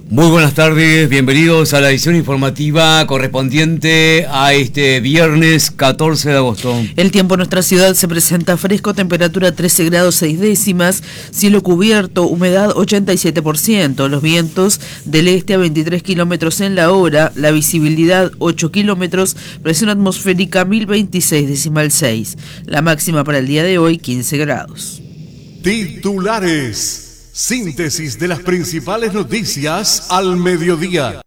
Muy buenas tardes, bienvenidos a la edición informativa correspondiente a este viernes 14 de agosto. El tiempo en nuestra ciudad se presenta fresco, temperatura 13 grados 6 décimas, cielo cubierto, humedad 87%, los vientos del este a 23 kilómetros en la hora, la visibilidad 8 kilómetros, presión atmosférica 1026,6. La máxima para el día de hoy 15 grados. Titulares. Síntesis de las principales noticias al mediodía.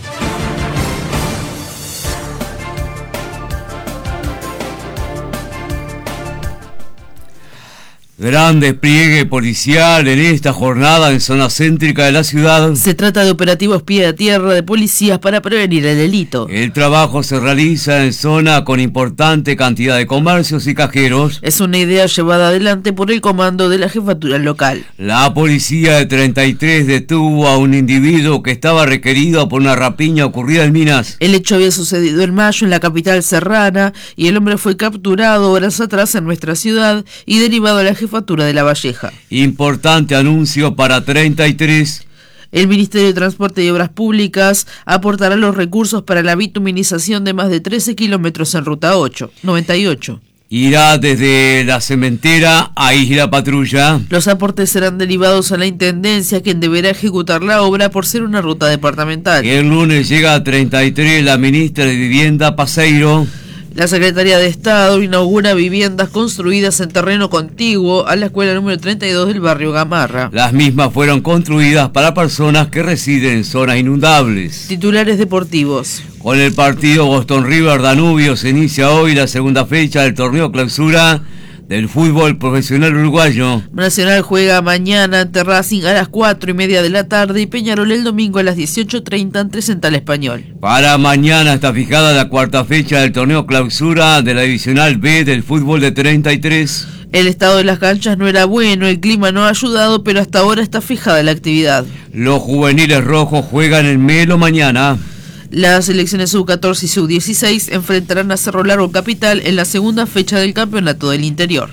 Gran despliegue policial en esta jornada en zona céntrica de la ciudad. Se trata de operativos pie a tierra de policías para prevenir el delito. El trabajo se realiza en zona con importante cantidad de comercios y cajeros. Es una idea llevada adelante por el comando de la jefatura local. La policía de 33 detuvo a un individuo que estaba requerido por una rapiña ocurrida en Minas. El hecho había sucedido en mayo en la capital serrana y el hombre fue capturado horas atrás en nuestra ciudad y derivado a la jefatura de La Valleja. Importante anuncio para 33. El Ministerio de Transporte y Obras Públicas aportará los recursos para la bituminización de más de 13 kilómetros en Ruta 98. Irá desde la cementera a Isla Patrulla. Los aportes serán derivados a la Intendencia, quien deberá ejecutar la obra por ser una ruta departamental. El lunes llega a 33 la ministra de Vivienda, Paseiro. La Secretaría de Estado inaugura viviendas construidas en terreno contiguo a la escuela número 32 del barrio Gamarra. Las mismas fueron construidas para personas que residen en zonas inundables. Titulares deportivos. Con el partido Boston River Danubio se inicia hoy la segunda fecha del torneo clausura del fútbol profesional uruguayo. Nacional juega mañana ante Racing a las 4:30 de la tarde y Peñarol el domingo a las 18:30 ante Central Español. Para mañana está fijada la cuarta fecha del torneo clausura de la divisional B del fútbol de 33. El estado de las canchas no era bueno, el clima no ha ayudado, pero hasta ahora está fijada la actividad. Los juveniles rojos juegan en Melo mañana. Las selecciones sub-14 y sub-16 enfrentarán a Cerro Largo Capital en la segunda fecha del Campeonato del Interior.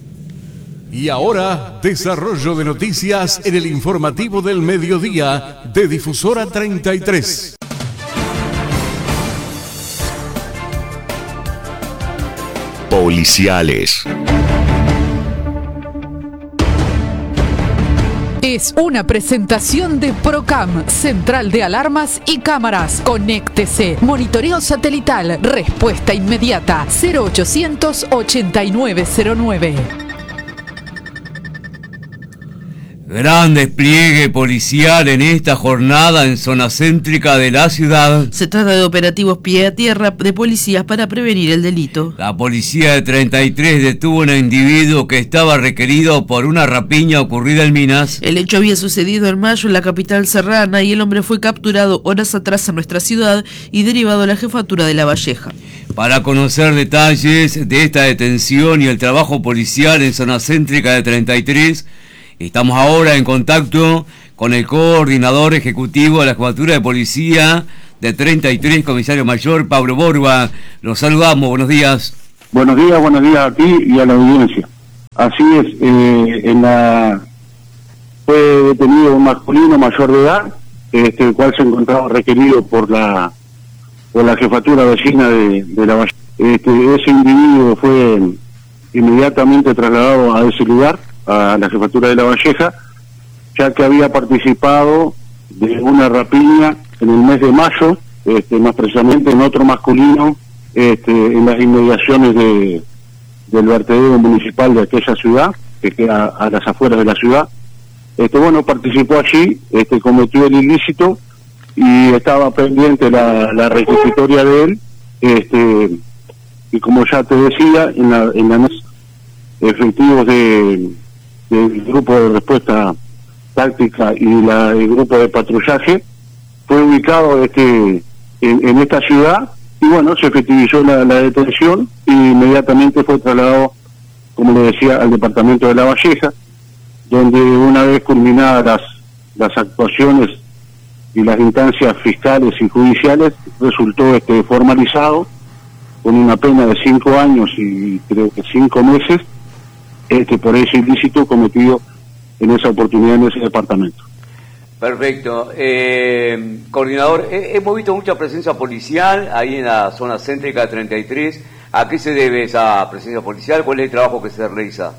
Y ahora, desarrollo de noticias en el informativo del mediodía de Difusora 33. Policiales. Es una presentación de Procam, Central de Alarmas y Cámaras. Conéctese. Monitoreo satelital. Respuesta inmediata. 0800 8909. Gran despliegue policial en esta jornada en zona céntrica de la ciudad. Se trata de operativos pie a tierra de policías para prevenir el delito. La policía de 33 detuvo a un individuo que estaba requerido por una rapiña ocurrida en Minas. El hecho había sucedido en mayo en la capital serrana y el hombre fue capturado horas atrás en nuestra ciudad y derivado a la jefatura de La Valleja. Para conocer detalles de esta detención y el trabajo policial en zona céntrica de 33, estamos ahora en contacto con el coordinador ejecutivo de la Jefatura de Policía de 33, comisario mayor Pablo Borba. Los saludamos, buenos días. Buenos días a ti y a la audiencia. Así es, fue detenido un masculino mayor de edad, el cual se encontraba requerido por la jefatura vecina de La Valleja. Ese individuo fue inmediatamente trasladado a ese lugar, a la jefatura de La Valleja, ya que había participado de una rapiña en el mes de mayo, más precisamente en otro masculino, en las inmediaciones del vertedero municipal de aquella ciudad, que queda a las afueras de la ciudad. Participó allí, cometió el ilícito y estaba pendiente la requisitoria de él, y como ya te decía, en la efectivos del grupo de respuesta táctica y el grupo de patrullaje fue ubicado en esta ciudad y se efectivizó la detención y inmediatamente fue trasladado, como le decía, al departamento de La Valleja, donde una vez culminadas las actuaciones y las instancias fiscales y judiciales, resultó formalizado con una pena de 5 años y creo que 5 meses por ese ilícito cometido en esa oportunidad en ese departamento. Perfecto. Coordinador, hemos visto mucha presencia policial ahí en la zona céntrica de 33. ¿A qué se debe esa presencia policial? ¿Cuál es el trabajo que se realiza?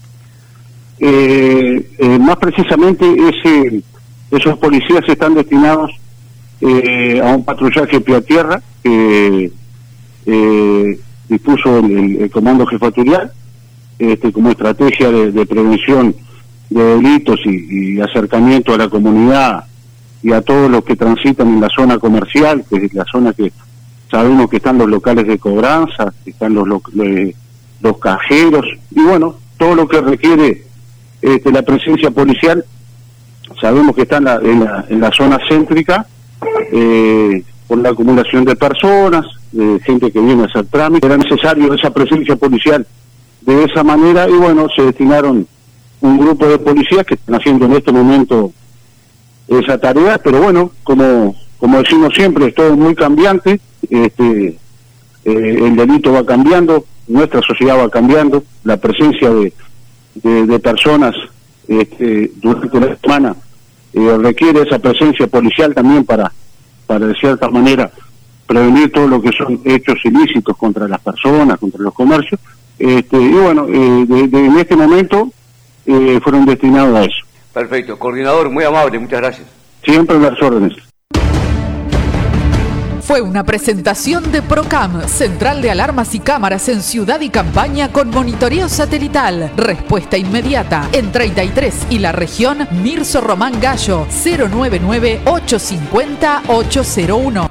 Más precisamente, esos policías están destinados a un patrullaje pie a tierra que dispuso el Comando Jefaturial como estrategia de prevención de delitos y acercamiento a la comunidad y a todos los que transitan en la zona comercial, que es la zona que sabemos que están los locales de cobranza, que están los cajeros, y bueno, todo lo que requiere la presencia policial. Sabemos que está en la zona céntrica, por la acumulación de personas, de gente que viene a hacer trámites. Era necesario esa presencia policial de esa manera, y bueno, se destinaron un grupo de policías que están haciendo en este momento esa tarea, pero bueno, como decimos siempre, es todo muy cambiante. El delito va cambiando, nuestra sociedad va cambiando, la presencia de personas durante la semana requiere esa presencia policial también para de cierta manera prevenir todo lo que son hechos ilícitos contra las personas, contra los comercios, y bueno, en este momento fueron destinados a eso. Perfecto, coordinador, muy amable, muchas gracias. Siempre en las órdenes. Fue una presentación de Procam, Central de Alarmas y Cámaras en Ciudad y Campaña con monitoreo satelital. Respuesta inmediata. En 33 y la región, Mirso Román Gallo, 099-850-801.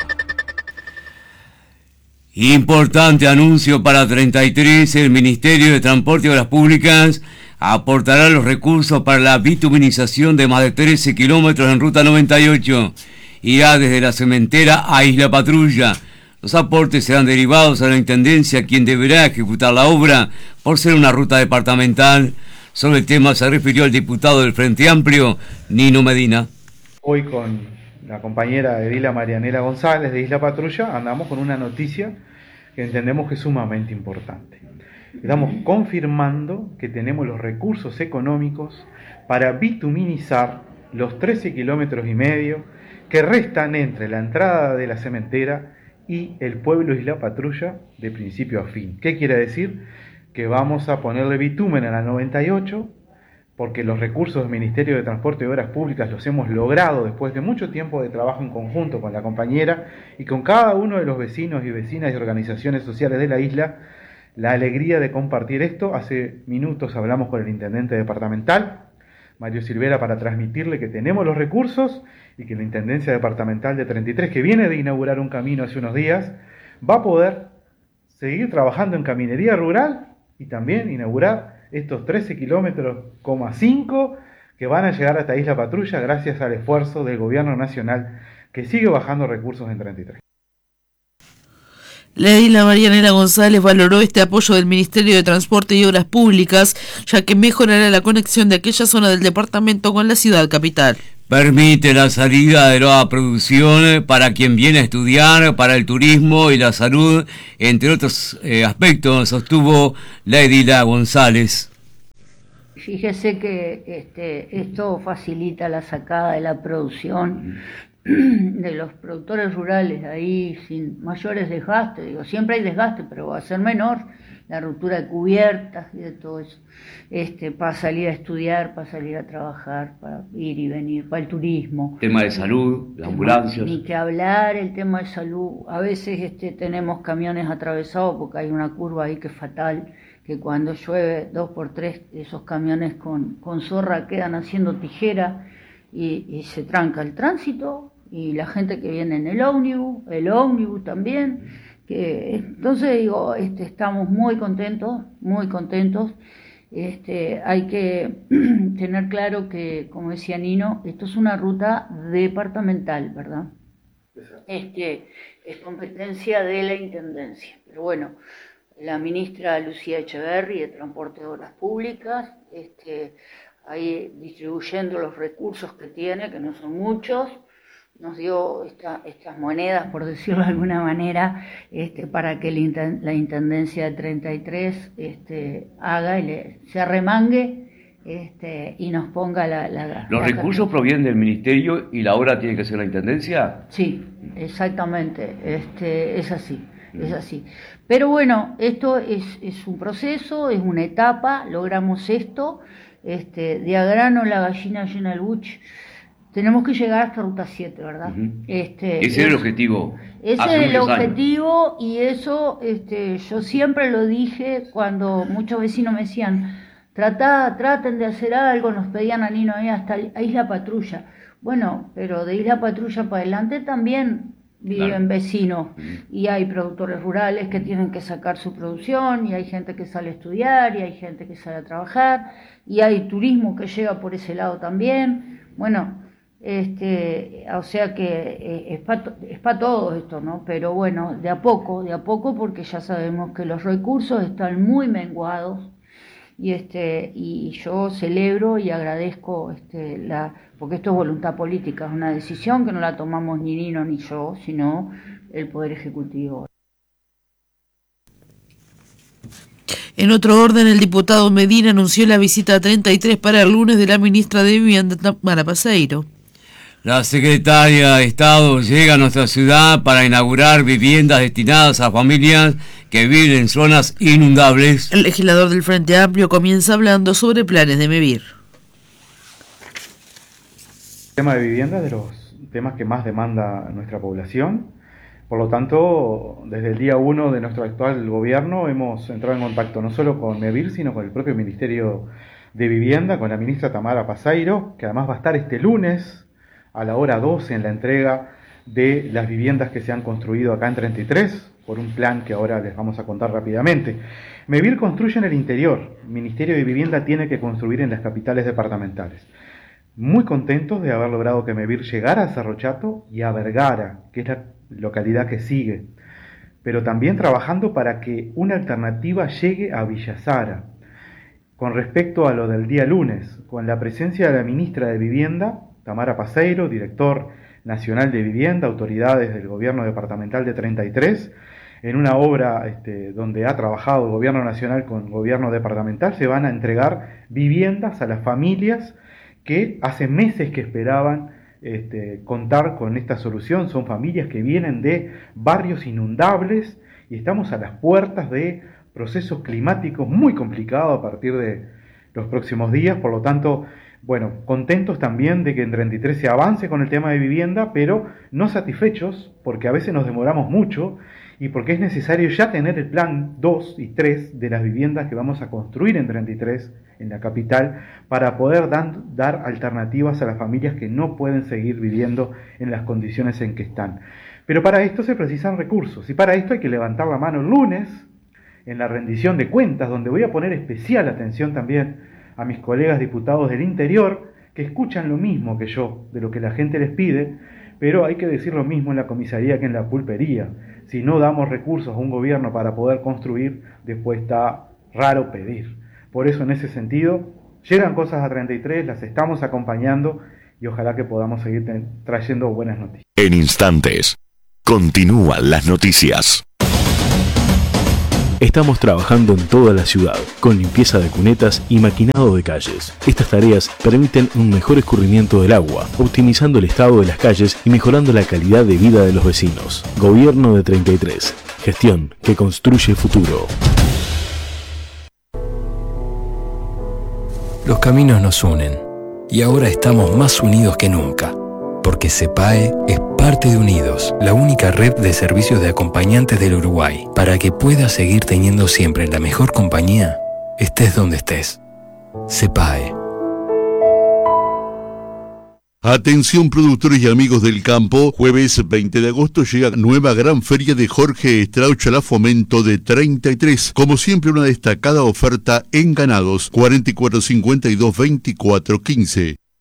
Importante anuncio para 33. El Ministerio de Transporte y Obras Públicas aportará los recursos para la bituminización de más de 13 kilómetros en Ruta 98. Irá desde la cementera a Isla Patrulla. Los aportes serán derivados a la Intendencia, quien deberá ejecutar la obra por ser una ruta departamental. Sobre el tema se refirió el diputado del Frente Amplio, Nino Medina. Hoy con la compañera Edila Marianela González de Isla Patrulla andamos con una noticia que entendemos que es sumamente importante. Estamos confirmando que tenemos los recursos económicos para bituminizar los 13 kilómetros y medio que restan entre la entrada de la cementera y el pueblo Isla Patrulla de principio a fin. ¿Qué quiere decir? Que vamos a ponerle bitumen a la 98, porque los recursos del Ministerio de Transporte y Obras Públicas los hemos logrado después de mucho tiempo de trabajo en conjunto con la compañera y con cada uno de los vecinos y vecinas y organizaciones sociales de la isla. La alegría de compartir esto. Hace minutos hablamos con el intendente departamental, Mario Silvera, para transmitirle que tenemos los recursos y que la Intendencia Departamental de 33, que viene de inaugurar un camino hace unos días, va a poder seguir trabajando en caminería rural y también inaugurar estos 13 kilómetros, 5 que van a llegar hasta Isla Patrulla gracias al esfuerzo del Gobierno Nacional, que sigue bajando recursos en 33. La edila Marianela González valoró este apoyo del Ministerio de Transporte y Obras Públicas, ya que mejorará la conexión de aquella zona del departamento con la ciudad capital. Permite la salida de nueva producción para quien viene a estudiar, para el turismo y la salud, entre otros aspectos, sostuvo la edila González. Fíjese que esto facilita la sacada de la producción de los productores rurales ahí sin mayores desgastes. Digo, siempre hay desgaste, pero va a ser menor la ruptura de cubiertas y de todo eso, para salir a estudiar, para salir a trabajar, para ir y venir, para el turismo. Tema de salud, las ambulancias. Ni que hablar, el tema de salud. A veces tenemos camiones atravesados porque hay una curva ahí que es fatal, que cuando llueve 2x3 esos camiones con zorra quedan haciendo tijera y se tranca el tránsito, y la gente que viene en el ómnibus también, que entonces digo, estamos muy contentos, hay que tener claro que, como decía Nino, esto es una ruta departamental, ¿verdad? Es competencia de la Intendencia, pero bueno, la ministra Lucía Echeverri de Transporte y Obras Públicas, ahí distribuyendo los recursos que tiene, que no son muchos, nos dio estas monedas, por decirlo de alguna manera, para que la Intendencia de 33 haga y se arremangue y nos ponga ¿Los recursos provienen del ministerio y la obra tiene que ser la intendencia? Sí, exactamente, es así. Es así. Pero bueno, esto es un proceso, es una etapa, logramos esto, de a grano la gallina llena el buche. Tenemos que llegar hasta Ruta 7, ¿verdad? Uh-huh. Ese es el objetivo. Ese es el objetivo y eso yo siempre lo dije cuando muchos vecinos me decían, traten de hacer algo, nos pedían a Nino hasta Isla Patrulla. Bueno, pero de Isla Patrulla para adelante también viven vecinos y hay productores rurales que tienen que sacar su producción y hay gente que sale a estudiar y hay gente que sale a trabajar y hay turismo que llega por ese lado también. Bueno, o sea que es para todo esto, ¿no? Pero bueno, de a poco porque ya sabemos que los recursos están muy menguados y yo celebro y agradezco porque esto es voluntad política, es una decisión que no la tomamos ni Nino ni yo, sino el Poder Ejecutivo. En otro orden, el diputado Medina anunció la visita 33 para el lunes de la ministra de Vivienda, Tamara Paseiro. La secretaria de Estado llega a nuestra ciudad para inaugurar viviendas destinadas a familias que viven en zonas inundables. El legislador del Frente Amplio comienza hablando sobre planes de MEVIR. El tema de vivienda es de los temas que más demanda nuestra población. Por lo tanto, desde el día 1 de nuestro actual gobierno hemos entrado en contacto no solo con MEVIR, sino con el propio Ministerio de Vivienda, con la ministra Tamara Paseiro, que además va a estar este lunes a la hora 12 en la entrega de las viviendas que se han construido acá en 33, por un plan que ahora les vamos a contar rápidamente. MEVIR construye en el interior, el Ministerio de Vivienda tiene que construir en las capitales departamentales. Muy contentos de haber logrado que MEVIR llegara a Cerro Chato y a Vergara, que es la localidad que sigue, pero también trabajando para que una alternativa llegue a Villa Sara. Con respecto a lo del día lunes, con la presencia de la ministra de Vivienda, Tamara Paseiro, director nacional de Vivienda, autoridades del gobierno departamental de 33, en una obra donde ha trabajado el gobierno nacional con gobierno departamental, se van a entregar viviendas a las familias que hace meses que esperaban contar con esta solución. Son familias que vienen de barrios inundables y estamos a las puertas de procesos climáticos muy complicados a partir de los próximos días. Por lo tanto, bueno, contentos también de que en 33 se avance con el tema de vivienda, pero no satisfechos porque a veces nos demoramos mucho y porque es necesario ya tener el plan 2 y 3 de las viviendas que vamos a construir en 33 en la capital para poder dar alternativas a las familias que no pueden seguir viviendo en las condiciones en que están. Pero para esto se precisan recursos y para esto hay que levantar la mano el lunes en la rendición de cuentas, donde voy a poner especial atención también a mis colegas diputados del interior que escuchan lo mismo que yo de lo que la gente les pide, pero hay que decir lo mismo en la comisaría que en la pulpería. Si no damos recursos a un gobierno para poder construir, después está raro pedir. Por eso, en ese sentido, llegan cosas a 33, las estamos acompañando y ojalá que podamos seguir trayendo buenas noticias. En instantes, continúan las noticias. Estamos trabajando en toda la ciudad, con limpieza de cunetas y maquinado de calles. Estas tareas permiten un mejor escurrimiento del agua, optimizando el estado de las calles y mejorando la calidad de vida de los vecinos. Gobierno de 33. Gestión que construye futuro. Los caminos nos unen, y ahora estamos más unidos que nunca, porque CEPAE es parte de Unidos, la única red de servicios de acompañantes del Uruguay, para que puedas seguir teniendo siempre la mejor compañía, estés donde estés. CEPAE. Atención productores y amigos del campo, jueves 20 de agosto llega nueva gran feria de Jorge Strauch a la Fomento de 33. Como siempre, una destacada oferta en ganados, 44 52 24 15.